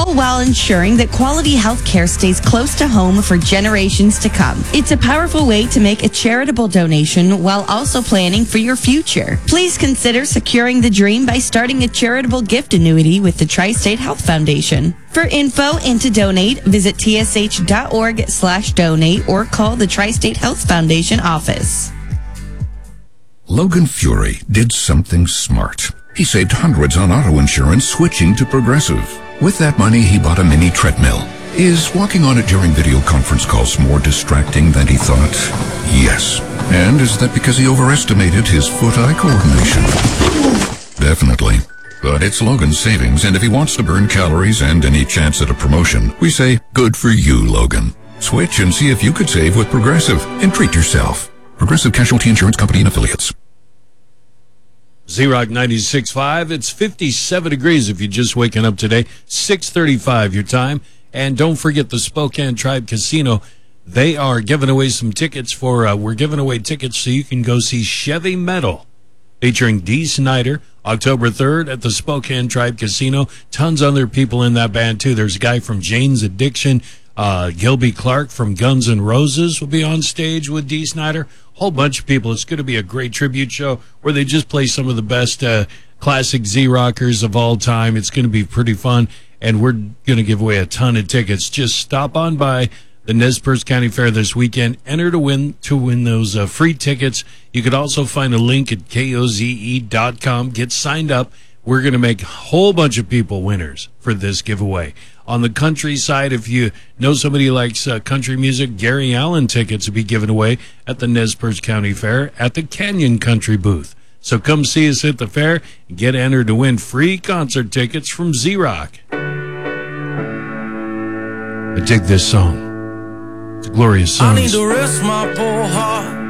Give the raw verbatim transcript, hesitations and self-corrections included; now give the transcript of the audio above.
all while ensuring that quality health care stays close to home for generations to come. It's a powerful way to make a charitable donation while also planning for your future. Please consider securing the dream by starting a charitable gift annuity with the Tri-State Health Foundation. For info and to donate, visit tsh.org slash donate or call the Tri-State Health Foundation office. Logan Fury did something smart. He saved hundreds on auto insurance switching to Progressive. With that money, he bought a mini treadmill. Is walking on it during video conference calls more distracting than he thought? Yes. And is that because he overestimated his foot-eye coordination? Definitely. But it's Logan's savings, and if he wants to burn calories and any chance at a promotion, we say, good for you, Logan. Switch and see if you could save with Progressive and treat yourself. Progressive Casualty Insurance Company and Affiliates. Z-Rock ninety-six point five. It's fifty-seven degrees if you're just waking up today. six thirty-five your time. And don't forget the Spokane Tribe Casino. They are giving away some tickets for, uh, we're giving away tickets so you can go see Chevy Metal featuring Dee Snider October third at the Spokane Tribe Casino. Tons of other people in that band, too. There's a guy from Jane's Addiction. Uh, Gilby Clarke from Guns N' Roses will be on stage with Dee Snider. Whole bunch of people. It's going to be a great tribute show where they just play some of the best uh, classic Z-Rockers of all time. It's going to be pretty fun, and we're going to give away a ton of tickets. Just stop on by the Nez Perce County Fair this weekend. Enter to win to win those uh, free tickets. You could also find a link at K O Z E dot com. Get signed up. We're going to make a whole bunch of people winners for this giveaway. On the country side, if you know somebody who likes uh, country music, Gary Allan tickets will be given away at the Nez Perce County Fair at the Canyon Country booth. So come see us at the fair and get entered to win free concert tickets from Z-Rock. I dig this song. It's a glorious song. I need to rest my poor heart